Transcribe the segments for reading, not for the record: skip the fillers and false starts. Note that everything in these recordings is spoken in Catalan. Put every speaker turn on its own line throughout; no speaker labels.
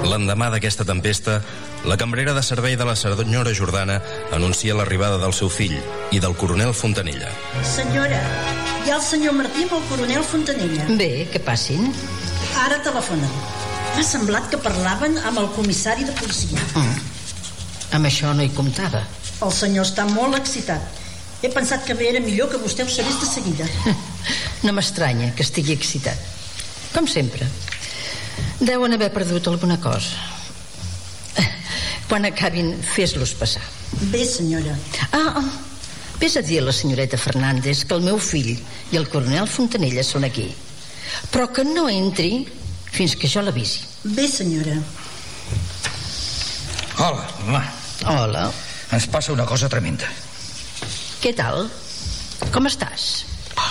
L'endemà d'aquesta tempesta, la cambrera de servei de la senyora Jordana anuncia l'arribada del seu fill i del coronel Fontanella.
Senyora, hi ha el senyor Martí amb el coronel Fontanella.
Bé, que passin.
Ara telefonen. M'ha semblat que parlaven amb el comissari de policia.
Amb això no hi comptava.
El senyor està molt excitat. He pensat que bé era millor que vostè ho sabés de seguida.
No m'estranya que estigui excitat. Com sempre. Deuen haver perdut alguna cosa. Quan acabin, fes-los passar.
Bé, senyora.
Ves a dir a la senyoreta Fernández que el meu fill i el coronel Fontanella són aquí, però que no entri fins que jo l'avisi.
Bé, senyora.
Hola, home.
Hola.
Ens passa una cosa tremenda.
Què tal? Com estàs?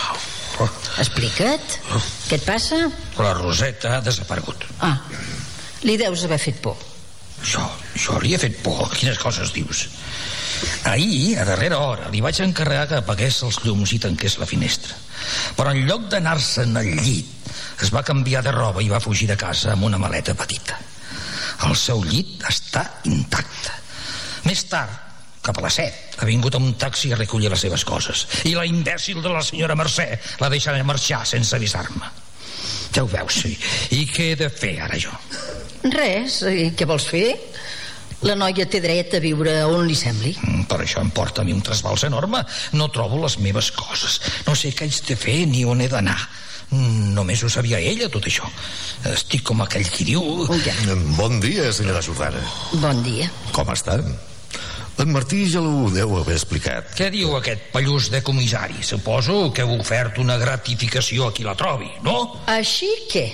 Explica't. Què et passa?
La Roseta ha desaparegut.
Li deus haver fet por.
Jo li he fet por? Quines coses dius? Ahir, a darrera hora, li vaig encarregar que apagués els llums i tanqués la finestra. Però en lloc d'anar-se'n al llit, es va canviar de roba i va fugir de casa amb una maleta petita. El seu llit està intacte. Més tard, cap a les 7, ha vingut amb un taxi a recollir les seves coses. I la imbècil de la senyora Mercè l'ha deixat marxar sense avisar-me. Ja ho veus, sí. I què he de fer ara jo?
Res. I què vols fer? La noia té dret a viure on li sembli.
Per això em porta a mi un trasbals enorme. No trobo les meves coses. No sé què haig de fer ni on he d'anar. Només ho sabia ella, tot això. Estic com aquell qui diu...
Bon dia, senyora Jordana.
Bon dia.
Com està? En Martí ja ho deu haver explicat.
Què diu aquest pallús de comissari? Suposo que heu ofert una gratificació a qui la trobi, no?
Així què?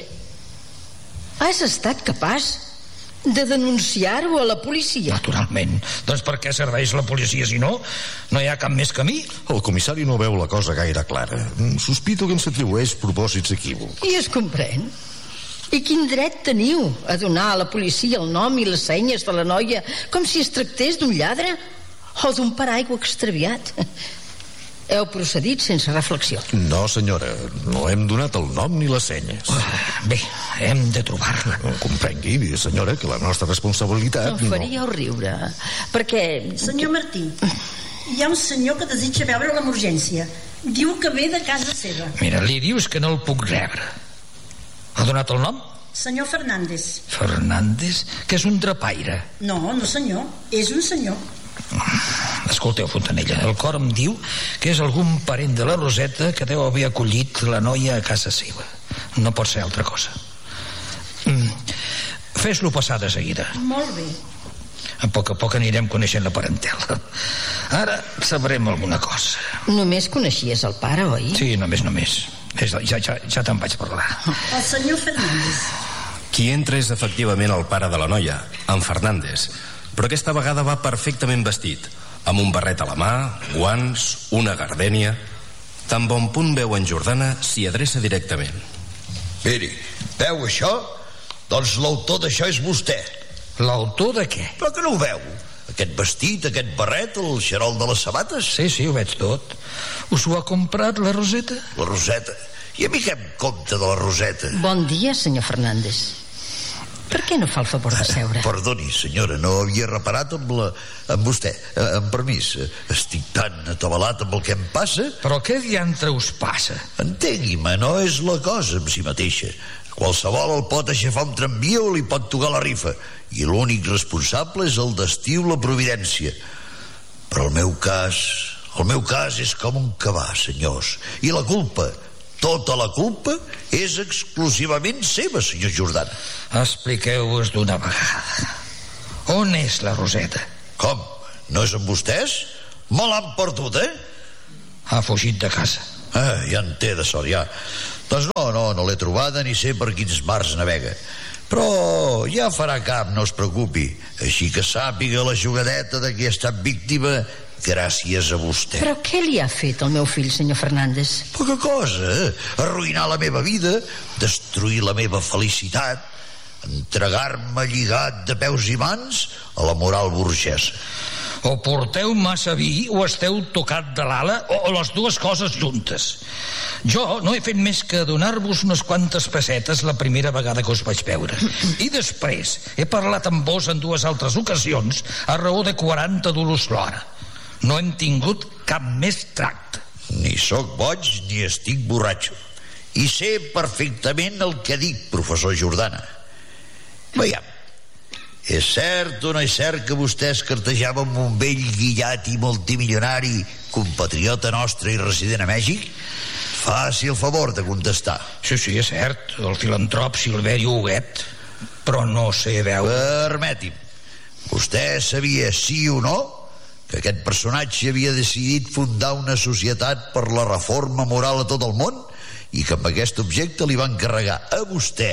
Has estat capaç de denunciar-ho a la policia?
Naturalment. Doncs per què serveix la policia si no? No hi ha cap més camí?
El comissari no veu la cosa gaire clara. Sospito que ens atribueix propòsits equívocs.
I es comprèn. I quin dret teniu a donar a la policia el nom i les senyes de la noia com si es tractés d'un lladre o d'un paraigua extraviat? Heu procedit sense reflexió.
No, senyora, no hem donat el nom ni les senyes.
Bé, hem de trobar-la.
Comprengui, senyora, que la nostra responsabilitat...
Em faríeu riure, perquè...
Senyor Martí, hi ha un senyor que desitja veure amb urgència. Diu que ve de casa seva.
Mira, li dius que no el puc rebre. Ha donat el nom?
Senyor Fernández.
Fernández? Que és un drapaire.
No, senyor, és un senyor.
Escolteu, Fontanella, el cor em diu que és algun parent de la Roseta que deu haver acollit la noia a casa seva. No pot ser altra cosa. Fes-lo passar de seguida.
Molt bé.
A poc anirem coneixent la parentela. Ara sabrem alguna cosa.
Només coneixies el pare, oi?
Sí, només. Ja te'n vaig parlar.
El senyor Fernández.
Qui entra és efectivament el pare de la noia, en Fernández, però aquesta vegada va perfectament vestit, amb un barret a la mà, guants, una gardènia. Tan bon punt veu en Jordana, s'hi adreça directament.
Miri, veu això? Doncs l'autor d'això és vostè.
L'autor de què?
Però que no ho veu? Aquest vestit, aquest barret, el xarol de les sabates?
Sí, ho veig tot. Us ho ha comprat la Roseta?
La Roseta? I a mi què em compta de la Roseta?
Bon dia, senyor Fernández. Per què no fa el favor de seure?
Perdoni, senyora, no havia reparat amb vostè. Amb permís, estic tan atabalat amb el que em passa.
Però què diantre us passa?
Entengui-me, no és la cosa en si mateixa. Qualsevol el pot aixafar un tramvia o li pot tocar la rifa, i l'únic responsable és el destí o la providència. Però el meu cas és com un cabàs, senyors, i la culpa, tota la culpa, és exclusivament seva, senyor Jordana.
Expliqueu-vos d'una vegada. On és la Roseta?
Com? No és amb vostès? Me l'han perdut,
Ha fugit de casa.
Ja en té de sort, ja. Doncs no l'he trobada ni sé per quins mars navega. Però ja farà cap, no es preocupi. Així que sàpiga la jugadeta de què ha estat víctima gràcies a vostè.
Però què li ha fet el meu fill, senyor Fernández?
Poca cosa, arruïnar la meva vida, destruir la meva felicitat, entregar-me lligat de peus i mans a la moral burgesa.
O porteu massa vi o esteu tocat de l'ala, o les dues coses juntes. Jo no he fet més que donar-vos unes quantes pessetes la primera vegada que us vaig veure. I després he parlat amb vos en 2 altres ocasions a raó de 40 duros l'hora. No hem tingut cap més tracte.
Ni sóc boig ni estic borratxo. I sé perfectament el que dic, professor Jordana. Veiem, és cert o no és cert que vostè es cartejava amb un vell guillat i multimilionari, compatriota nostre i resident a Mèxic? Faci el favor de contestar.
Sí, és cert, el filantrop Silveri Huguet, però no sé veure...
Permeti'm, vostè sabia, sí o no, que aquest personatge havia decidit fundar una societat per la reforma moral a tot el món i que amb aquest objecte li va encarregar a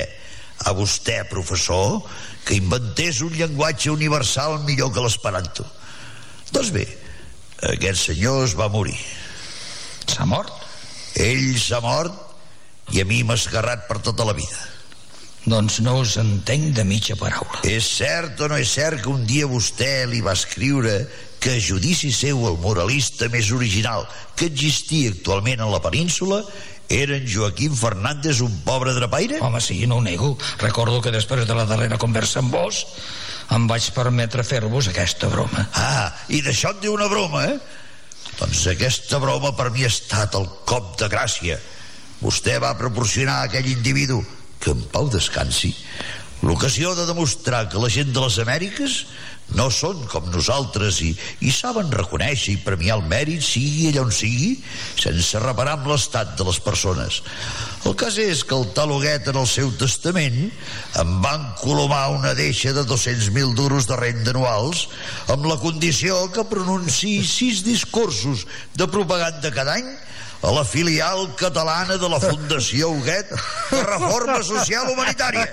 vostè, professor, que inventés un llenguatge universal millor que l'esperanto. Doncs bé, aquest senyor es va morir.
S'ha mort?
Ell s'ha mort i a mi m'ha esgarrat per tota la vida.
Doncs no us entenc de mitja paraula.
És cert o no és cert que un dia vostè li va escriure que a judici seu el moralista més original que existia actualment a la península era en Joaquim Fernández, un pobre drapaire?
Home, sí, no ho nego. Recordo que després de la darrera conversa amb vos em vaig permetre fer-vos aquesta broma.
Ah, i d'això en diu una broma, eh? Doncs aquesta broma per mi ha estat el cop de gràcia. Vostè va proporcionar a aquell individu, que en pau descansi, l'ocasió de demostrar que la gent de les Amèriques no són com nosaltres i saben reconèixer i premiar el mèrit, sigui allà on sigui, sense reparar amb l'estat de les persones. El cas és que el tal Huguet en el seu testament em va encolomar una deixa de 200.000 duros de renda anuals amb la condició que pronunciï 6 discursos de propaganda cada any a la filial catalana de la Fundació Huguet de Reforma Social Humanitària.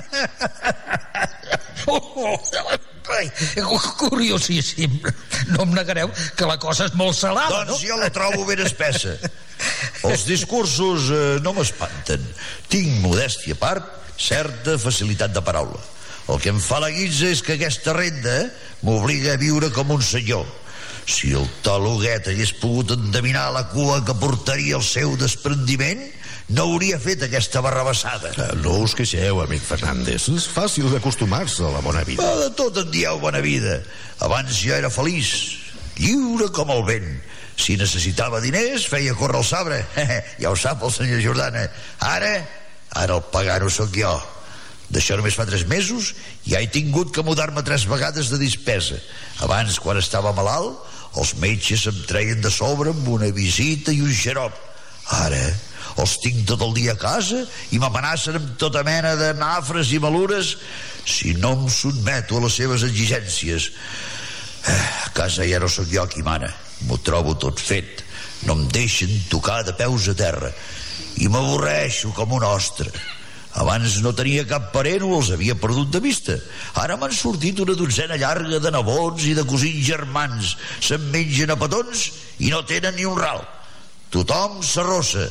Curiosíssim. No em negareu que la cosa és molt salada,
doncs jo la trobo ben espessa. Els discursos no m'espanten. Tinc, modèstia a part, certa facilitat de paraula. El que em fa la guitza és que aquesta renda m'obliga a viure com un senyor. Si el tal Huguet hagués pogut endevinar la cua que portaria el seu desprendiment, no hauria fet aquesta barrabassada.
No us queixeu, amic Fernández. És fàcil d'acostumar-se a la bona vida.
De tot en dieu bona vida. Abans jo era feliç, lliure com el vent. Si necessitava diners, feia córrer el sabre. Ja ho sap el senyor Jordana. Ara el pagano sóc jo. D'això només fa 3 mesos ja he tingut que mudar-me 3 vegades de despesa. Abans, quan estava malalt, els metges em treien de sobre amb una visita i un xarop. Ara els tinc tot el dia a casa i m'amenacen amb tota mena de nafres i malures si no em sotmeto a les seves exigències. A casa ja no sóc jo qui mana. M'ho trobo tot fet. No em deixen tocar de peus a terra i m'avorreixo com un ostre. Abans no tenia cap parent o els havia perdut de vista. Ara m'han sortit una dotzena llarga de nebots i de cosins germans. Se'n mengen a petons i no tenen ni un ral. Tothom s'arrossa.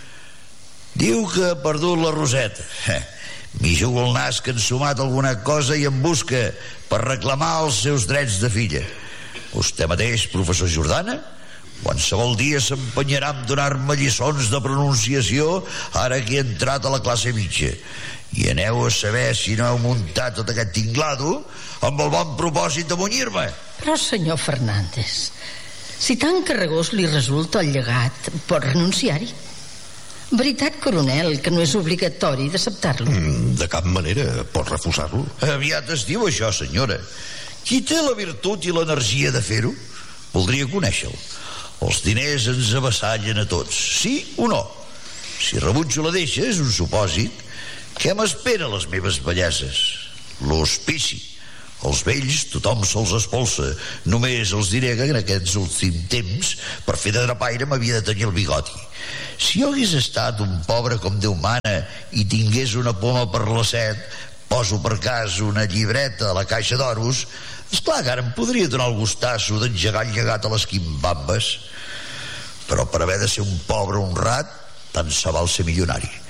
Diu que ha perdut la Roseta. M'hi jugo el nas que han sumat alguna cosa i em busca per reclamar els seus drets de filla. Vostè mateix, professor Jordana, qualsevol dia s'empenyarà en donar-me lliçons de pronunciació ara que he entrat a la classe mitja. I aneu a saber si no heu muntat tot aquest tinglado amb el bon propòsit de munyir-me.
Però, senyor Fernández, si tan carregós li resulta el llegat, pot renunciar-hi. Veritat, coronel, que no és obligatori d'acceptar-lo?
De cap manera pot refusar-lo.
Aviat es diu això, senyora. Qui té la virtut i l'energia de fer-ho, voldria conèixer-lo. Els diners ens avassallen a tots, sí o no? Si rebutjo la deixa, és un supòsit. Què m'espera les meves belleses? L'hospici. Els vells tothom se'ls espolsa. Només els diré que en aquests últims temps per fer de drapaire m'havia de tenir el bigoti. Si jo hagués estat un pobre com Déu mana i tingués una poma per la set, poso per cas una llibreta a la caixa d'oros, esclar que ara em podria donar el gustasso d'engegar el llegat a les quimbambes. Però per haver de ser un pobre honrat, tant se val ser milionari.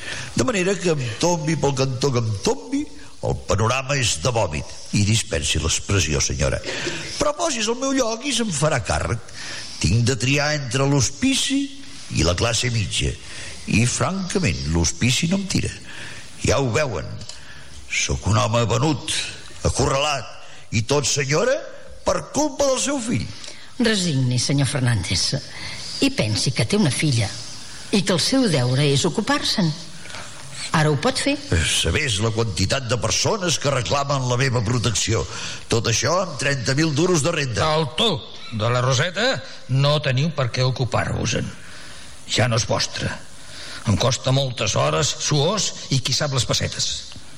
De manera que em tombi pel cantó que em tombi, el panorama és de vòmit. I dispensi l'expressió, senyora. Però posis al meu lloc i se'n farà càrrec. Tinc de triar entre l'hospici i la classe mitja. I, francament, l'hospici no em tira. Ja ho veuen. Sóc un home venut, acorralat, i tot, senyora, per culpa del seu fill.
Resigni, senyor Fernández, i pensi que té una filla i que el seu deure és ocupar-se'n. Ara ho pot fer.
Sabés la quantitat de persones que reclamen la meva protecció. Tot això amb 30.000 duros de renda.
El tu de la Roseta no teniu per què ocupar-vos-en. Ja no és vostre. Em costa moltes hores, suors i qui sap les pessetes.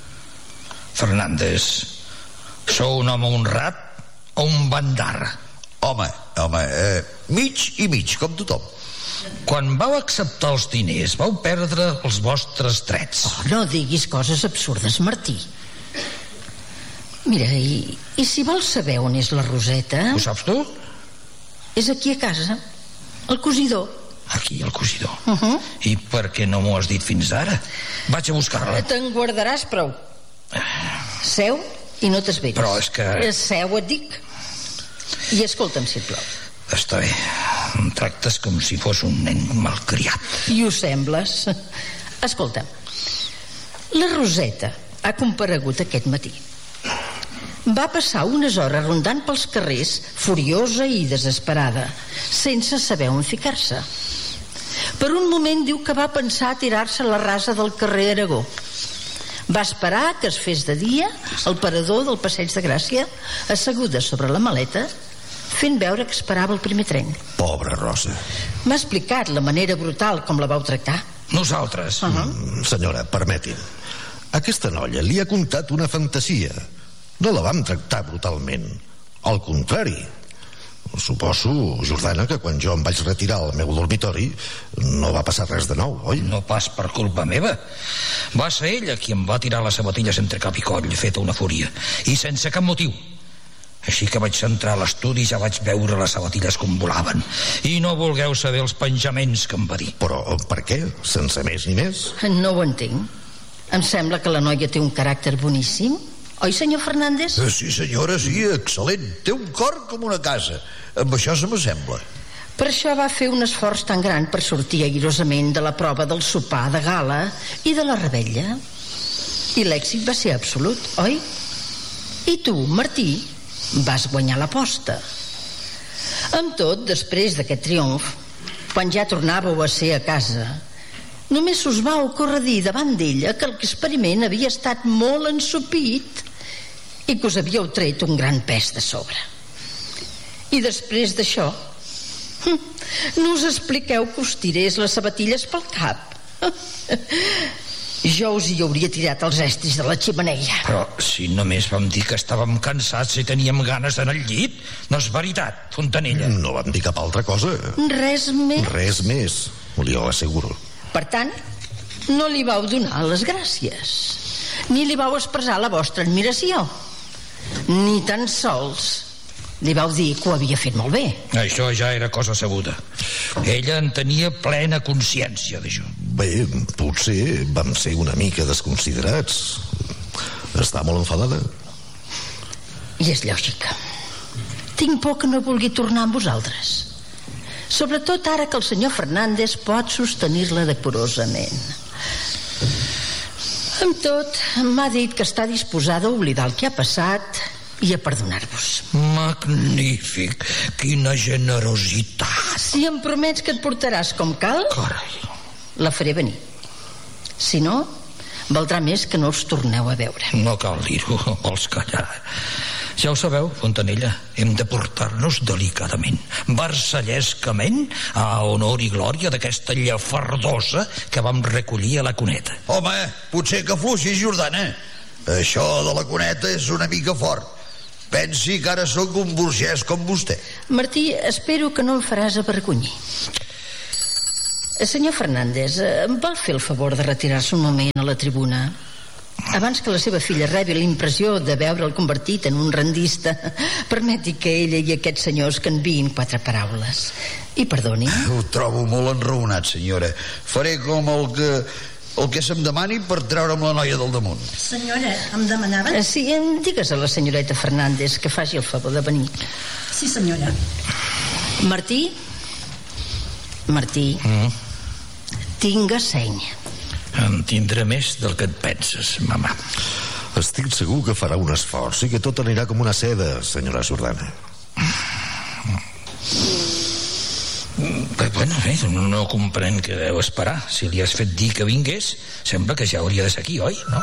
Fernández, sou un home honrat o un bandarra?
Home, mig i mig, com tothom.
Quan vau acceptar els diners, vau perdre els vostres drets.
Oh, no diguis coses absurdes, Martí. Mira, i si vols saber on és la Roseta...
Ho saps tu?
És aquí a casa, al cosidor.
Aquí, al cosidor. I per què no m'ho has dit fins ara? Vaig a buscar-la.
Te'n guardaràs prou. Seu i no t'esveris.
Però és que...
Seu, et dic. I escolta'm, si et plau.
Està bé. Em tractes com si fos un nen malcriat.
I ho sembles. Escolta'm, la Roseta ha comparegut aquest matí. Va passar unes hores rondant pels carrers, furiosa i desesperada, sense saber on ficar-se. Per un moment diu que va pensar a tirar-se a la rasa del carrer Aragó. Va esperar que es fes de dia al parador del Passeig de Gràcia, asseguda sobre la maleta, fent veure que esperava el primer tren.
Pobra Rosa.
M'ha explicat la manera brutal com la vau tractar.
Nosaltres.
Senyora, permeti'm. Aquesta noia li ha contat una fantasia. No la vam tractar brutalment. Al contrari. Suposo, Jordana, que quan jo em vaig retirar al meu dormitori no va passar res de nou, oi?
No pas per culpa meva. Va ser ella qui em va tirar les sabatilles entre cap i coll, feta una fúria, i sense cap motiu. Així que vaig entrar a l'estudi i ja vaig veure les sabatilles com volaven. I no vulgueu saber els penjaments que em va dir.
Però per què? Sense més ni més?
No ho entenc. Em sembla que la noia té un caràcter boníssim. Oi, senyor Fernández?
Sí, senyora, sí, excel·lent. Té un cor com una casa. Amb això se m'assembla.
Per això va fer un esforç tan gran per sortir airosament de la prova del sopar de gala i de la revetlla. I l'èxit va ser absolut, oi? I tu, Martí, vas guanyar l'aposta. Amb tot, després d'aquest triomf, quan ja tornàveu a ser a casa, només us va ocórrer dir davant d'ella que l'experiment havia estat molt ensopit i que us havíeu tret un gran pes de sobre. I després d'això, no us expliqueu que us tirés les sabatilles pel cap. Jo us hi hauria tirat els estris de la xemeneia.
Però si només vam dir que estàvem cansats i teníem ganes d'anar al llit, no és veritat, Fontanella?
No vam dir cap altra cosa.
Res més?
Res més, li ho asseguro.
Per tant, no li vau donar les gràcies, ni li vau expressar la vostra admiració, ni tan sols li vau dir que ho havia fet molt bé.
Això ja era cosa sabuda. Ella en tenia plena consciència d'això.
Bé, potser vam ser una mica desconsiderats. Està molt enfadada?
I és lògica. Tinc por que no vulgui tornar amb vosaltres. Sobretot ara que el senyor Fernández pot sostenir-la decorosament. Amb tot, m'ha dit que està disposada a oblidar el que ha passat i a perdonar-vos.
Magnífic, quina generositat.
Si em promets que et portaràs com cal,
Carai,
la faré venir. Si no, valdrà més que no us torneu a veure.
no cal dir-ho, vols callar. Ja ho sabeu, Fontanella, hem de portar-nos delicadament, versallescament, a honor i glòria d'aquesta llafardosa que vam recollir a la cuneta.
Home, potser que fluixis, Jordana. Això de la cuneta és una mica fort. Pensi que ara sóc un burgès com vostè.
Martí, espero que no em faràs avergonyir. Senyor Fernández, em vol fer el favor de retirar-se un moment a la tribuna? Abans que la seva filla rebi l'impressió de veure'l convertit en un rendista, permeti que ella i aquests senyors canviïn 4 paraules. I perdoni.
Ho trobo molt enraonat, senyora. Faré com el que el que se'm demani per treure'm la noia del damunt.
Senyora, em demanaven?
Sí, digues a la senyoreta Fernández que faci el favor de venir.
Sí, senyora.
Martí, tinga seny.
En tindré més del que et penses, mamà.
Estic segur que farà un esforç i que tot anirà com una seda, senyora Jordana.
Bueno, no comprenc què deu esperar. Si li has fet dir que vingués, sembla que ja hauria de ser aquí, oi? No?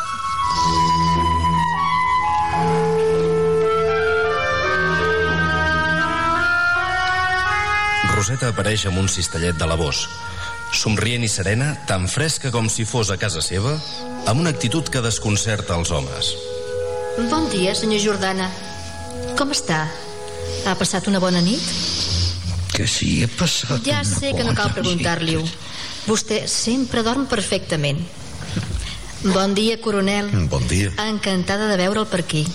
Roseta apareix amb un cistellet de blavós, somrient i serena, tan fresca com si fos a casa seva, amb una actitud que desconcerta els homes.
Bon dia, senyor Jordana. Com està? Ha passat una bona nit?
Que sí, he passat
Ja
una
sé que no cal
bona
preguntar-li-ho. Vostè sempre dorm perfectament. Bon dia, coronel.
Bon dia.
Encantada de veure'l per aquí.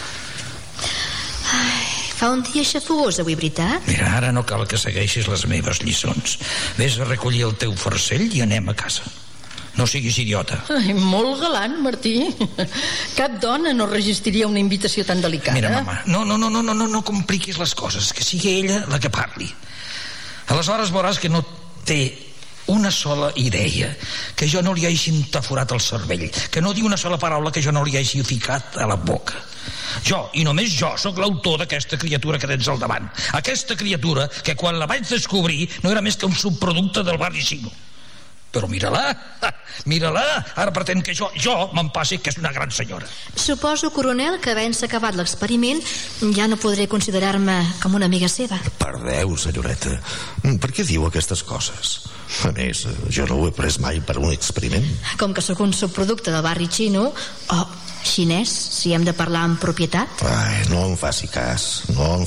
Fa un dia xafogós avui, veritat?
Mira, ara no cal que segueixis les meves lliçons. Vés a recollir el teu farcell i anem a casa. No siguis idiota.
Ai, molt galant, Martí. Cap dona no resistiria una invitació tan delicada.
Mira, mama, no compliquis les coses, que sigui ella la que parli. Aleshores veuràs que no té una sola idea, que jo no li hagi entaforat el cervell, que no diu una sola paraula que jo no li hagi ficat a la boca. Jo, i només jo, sóc l'autor d'aquesta criatura que tens al davant. Aquesta criatura que quan la vaig descobrir no era més que un subproducte del barri xino. Però mira-la, ara pretén que jo me'n passi que és una gran senyora.
Suposo, coronel, que havent-se acabat l'experiment ja no podré considerar-me com una amiga seva.
Per Déu, senyoreta, per què diu aquestes coses? A més, jo no ho he pres mai per un experiment.
Com que sóc un subproducte del barri xino, o xinès, si hem de parlar en propietat.
Ai, no em faci cas.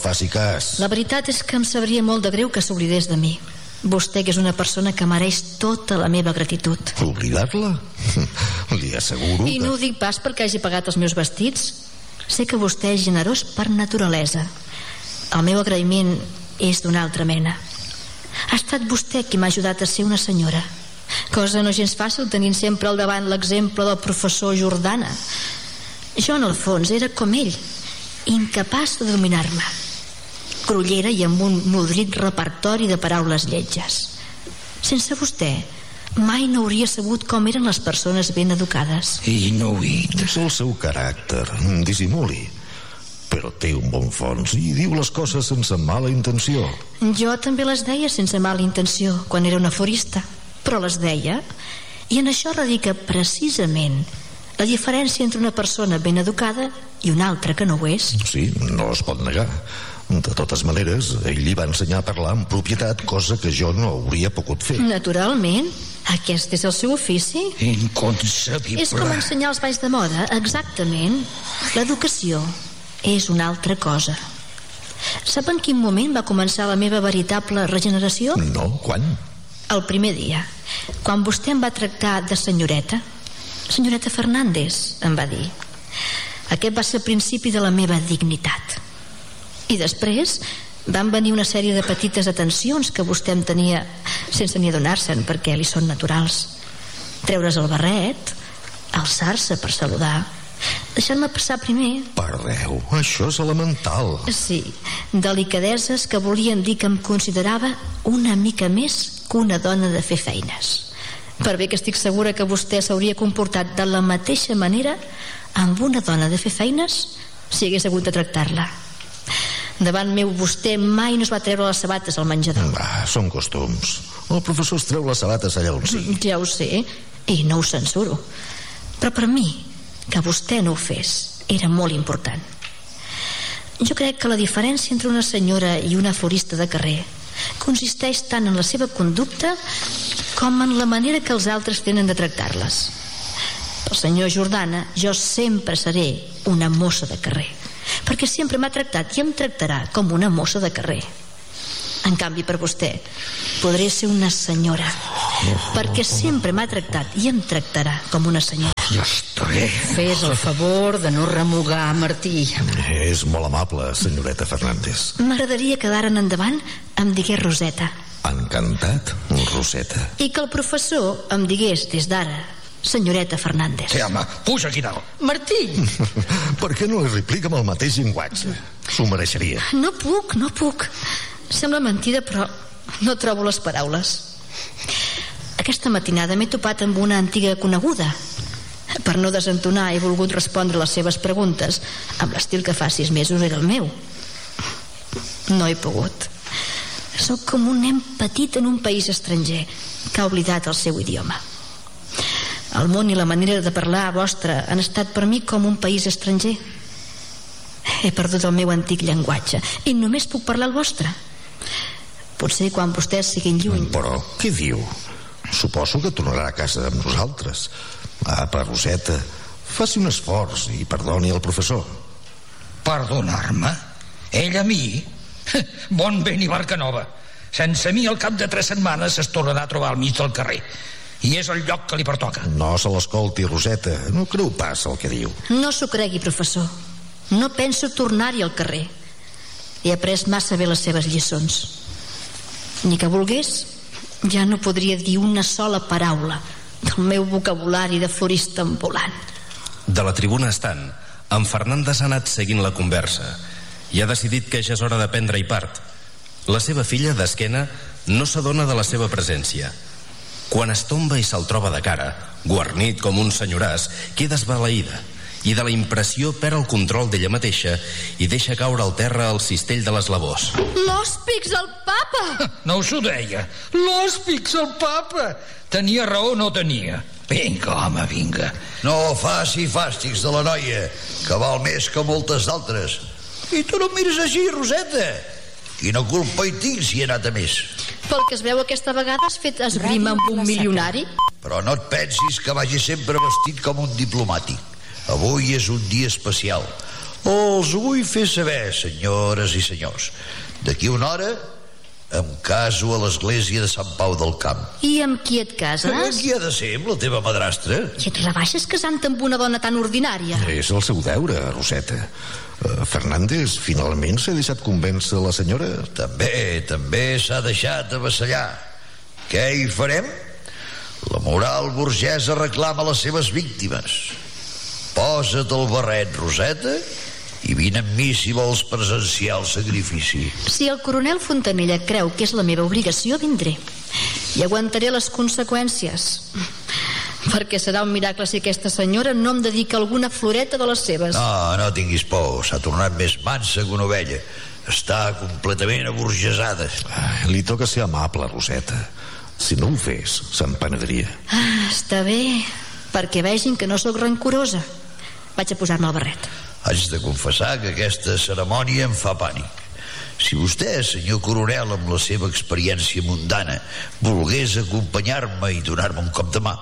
La veritat és que em sabria molt de greu que s'oblidés de mi. Vostè que és una persona que mereix tota la meva gratitud.
Oblidar-la? Li asseguro
I no ho dic pas perquè hagi pagat els meus vestits. Sé que vostè és generós per naturalesa. El meu agraïment és d'una altra mena. Ha estat vostè qui m'ha ajudat a ser una senyora, cosa no gens fàcil tenint sempre al davant l'exemple del professor Jordana. Jo en el fons era com ell, incapaç de dominar-me, grollera i amb un nodrit repertori de paraules lletges. Sense vostè mai no hauria sabut com eren les persones ben educades.
Inuit.
És el seu caràcter, dissimuli, però té un bon fons i diu les coses sense mala intenció.
Jo també les deia sense mala intenció quan era una forista, però les deia, i en això radica precisament la diferència entre una persona ben educada i una altra que no ho és.
Sí, no es pot negar. De totes maneres, ell li va ensenyar a parlar en propietat, cosa que jo no hauria pogut fer.
Naturalment, aquest és el seu ofici.
Inconcebible.
És com ensenyar els balls de moda, exactament. L'educació és una altra cosa. Sap en quin moment va començar la meva veritable regeneració?
No, quan?
El primer dia, quan vostè em va tractar de senyoreta. Senyoreta Fernández, em va dir. Aquest va ser el principi de la meva dignitat. I després van venir una sèrie de petites atencions que vostè em tenia sense ni adonar-se'n, perquè li són naturals. Treure's el barret, alçar-se per saludar, deixar-me passar primer.
Per Déu, això és elemental.
Sí, delicadeses que volien dir que em considerava una mica més que una dona de fer feines. Per bé que estic segura que vostè s'hauria comportat de la mateixa manera amb una dona de fer feines si hagués hagut de tractar-la. Davant meu vostè mai no es va treure les sabates al menjador.
Són costums. El professor es treu les sabates allà on sigui.
Ja ho sé, i no ho censuro. Però per mi, que vostè no ho fes, era molt important. Jo crec que la diferència entre una senyora i una florista de carrer consisteix tant en la seva conducta com en la manera que els altres tenen de tractar-les. Pel senyor Jordana, jo sempre seré una mossa de carrer, perquè sempre m'ha tractat i em tractarà com una mossa de carrer. En canvi, per vostè podré ser una senyora, perquè sempre m'ha tractat i em tractarà com una senyora.
Ja està bé.
Fes el favor de no remugar, Martí.
És molt amable, senyoreta Fernández.
M'agradaria que d'ara en endavant em digués Roseta.
Encantat, Roseta.
I que el professor em digués des d'ara senyoreta Fernández.
Sí, home, puja aquí dalt.
Martí!
Per què no li replica amb el mateix llenguatge? S'ho mereixeria.
No puc. Sembla mentida, però no trobo les paraules. Aquesta matinada m'he topat amb una antiga coneguda. Per no desentonar, he volgut respondre les seves preguntes amb l'estil que fa 6 mesos era el meu. No he pogut. Soc com un nen petit en un país estranger que ha oblidat el seu idioma. El món i la manera de parlar vostra han estat per mi com un país estranger. He perdut el meu antic llenguatge i només puc parlar el vostre. Potser quan vostès siguin lluny...
Però què diu? Suposo que tornarà a casa amb nosaltres. Apa, Roseta, faci un esforç i perdoni el professor.
Perdonar-me? Ell a mi? Bon vent i barca nova. Sense mi al cap de 3 setmanes es tornarà a trobar al mig del carrer. I és el lloc que li pertoca.
No se l'escolti, Roseta. No creu pas el que diu.
No s'ho cregui, professor. No penso tornar-hi al carrer. He après massa bé les seves lliçons. Ni que volgués, ja no podria dir una sola paraula del meu vocabulari de florista ambulant.
De la tribuna estant, en Fernández ha anat seguint la conversa i ha decidit que ja és hora de prendre-hi part. La seva filla, d'esquena, no s'adona de la seva presència. Quan es tomba i se'l troba de cara, guarnit com un senyoràs, queda esbalaïda i de la impressió perd el control d'ella mateixa i deixa caure al terra el cistell de les llavors.
L'hòspics, el papa!
No us ho deia. L'hòspics, el papa! Tenia raó o no tenia? Vinga, home, vinga.
No faci fàstics de la noia, que val més que moltes d'altres. I tu no em mires així, Roseta. Quina culpa hi tinc si he anat a més?
Pel que es veu aquesta vegada has fet esgrima amb un milionari?
Però no et pensis que vagi sempre vestit com un diplomàtic. Avui és un dia especial. Els ho vull fer saber, senyores i senyors. D'aquí una hora em caso a l'església de Sant Pau del Camp.
I amb qui et cases?
Qui ha de ser? Amb la teva madrastra?
I et rebaixes casant amb una dona tan ordinària?
És el seu deure, Roseta. Fernández finalment s'ha deixat convèncer la senyora?
També s'ha deixat avassallar. Què hi farem? La moral burgesa reclama les seves víctimes. Posa't el barret, Roseta, i vine amb mi si vols presenciar el sacrifici.
Si el coronel Fontanella creu que és la meva obligació, vindré. I aguantaré les conseqüències. Perquè serà un miracle si aquesta senyora no em dedica alguna floreta de les seves.
No tinguis por, s'ha tornat més mansa que una ovella. Està completament aburgesada.
Li toca ser amable, Roseta. Si no ho fes, se'n penedria.
Està bé, perquè vegin que no sóc rancorosa. Vaig a posar-me el barret.
Haig de confessar que aquesta cerimònia em fa pànic. Si vostè, senyor coronel, amb la seva experiència mundana, volgués acompanyar-me i donar-me un cop de mà.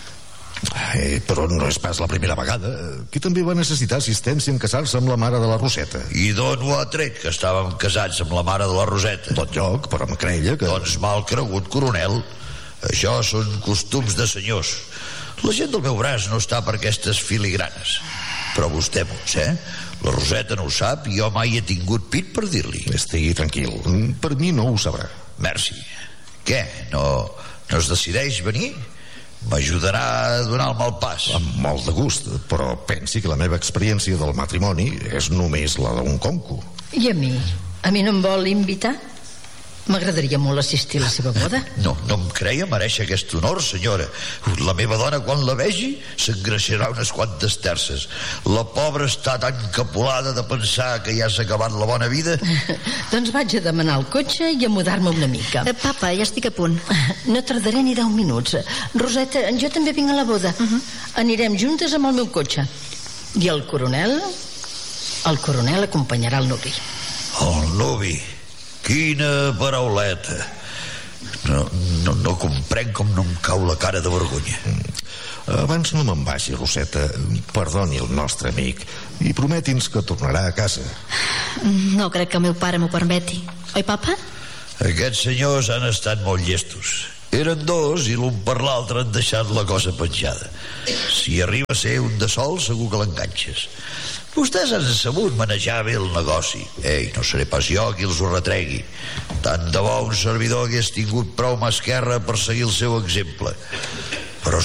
Però no és pas la primera vegada. Qui també va necessitar assistència en casar-se amb la mare de la Roseta?
I d'on ho ha tret, que estàvem casats amb la mare de la Roseta?
Tot lloc, però em creia que...
Doncs mal cregut, coronel. Això són costums de senyors. La gent del meu braç no està per aquestes filigranes. Però vostè mos, La Roseta no ho sap i jo mai he tingut pit per dir-li.
Estigui tranquil, per mi no ho sabrà.
Merci. Què, no es decideix venir? M'ajudarà a donar el mal pas.
Amb molt de gust, però pensi que la meva experiència del matrimoni és només la d'un conco.
I a mi? A mi no em vol invitar? M'agradaria molt assistir a la seva boda.
No em creia mereixer aquest honor, senyora. La meva dona, quan la vegi, s'engreixarà unes quantes terces. La pobra està tan capolada de pensar que ja s'ha acabat la bona vida.
Doncs vaig a demanar el cotxe i a mudar-me una mica.
Papa, ja estic a punt.
No tardaré ni 10 minuts. Roseta, jo també vinc a la boda. Anirem juntes amb el meu cotxe. I el coronel? El coronel acompanyarà el nuvi.
El nuvi? Quina parauleta. No comprenc com no em cau la cara de vergonya.
Abans no me'n vagi, Roseta. Perdoni el nostre amic i prometi'ns que tornarà a casa.
No crec que el meu pare m'ho permeti. Oi, papa?
Aquests senyors han estat molt llestos. Eren dos i l'un per l'altre han deixat la cosa penjada. Si arriba a ser un de sol, segur que l'enganxes. Vostès han sabut manejar bé el negoci. No seré pas jo qui els ho retregui. Tant de bo un servidor hagués tingut prou mà esquerra per seguir el seu exemple.